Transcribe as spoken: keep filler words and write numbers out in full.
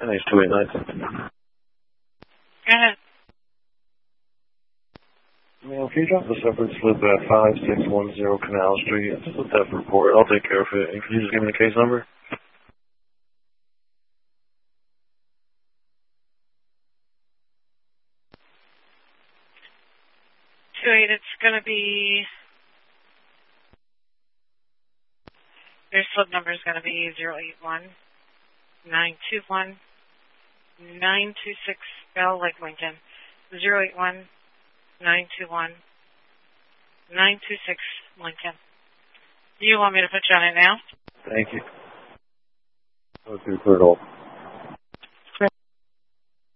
N H two eight nine. Go ahead. Ma'am, can you drop the separate slip at five six one zero Canal Street? Split that report. I'll take care of it. And can you just give me the case number? two eight, it's going to be, your slip number is going to be zero eight one nine two one nine two six, L like Lincoln, zero eight one nine two one nine two six, Lincoln. Do you want me to put you on it now? Thank you. Okay, clear it all.